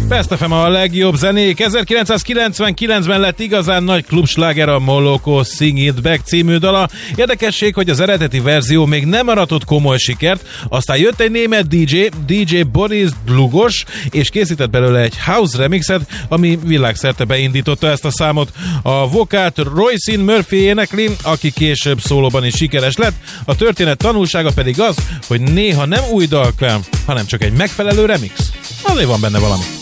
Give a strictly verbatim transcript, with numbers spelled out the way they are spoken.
Best ef em a legjobb zenék. ezerkilencszázkilencvenkilencben lett igazán nagy klubsláger a Moloko Sing It Back című dala. Érdekesség, hogy az eredeti verzió még nem aratott komoly sikert, aztán jött egy német dé dzsé, dé dzsé Boris Dlugos, és készített belőle egy house remixet, ami világszerte beindította ezt a számot. A vokált Roisin Murphy énekli, aki később szólóban is sikeres lett. A történet tanulsága pedig az, hogy néha nem új dal kell, hanem csak egy megfelelő remix. Azért van benne valami.